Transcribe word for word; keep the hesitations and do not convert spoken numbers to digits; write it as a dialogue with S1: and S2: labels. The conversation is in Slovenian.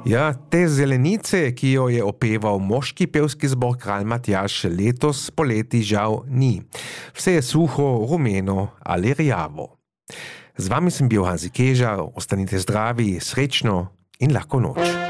S1: Ja, te zelenice, ki jo je opeval moški pevski zbor Kralj Matjaž, letos poleti žal ni. Vse je suho, rumeno ali rjavo. Z vami sem bil Hanzi Kežar, ostanite zdravi, srečno in lahko noč.